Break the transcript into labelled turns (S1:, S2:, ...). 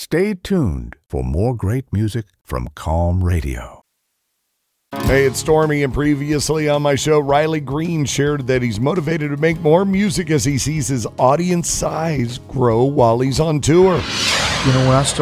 S1: Stay tuned for more great music from Calm Radio.
S2: Hey, it's Stormy, and previously on my show, Riley Green shared that he's motivated to make more music as he sees his audience size grow while he's on tour.
S3: You know, when I started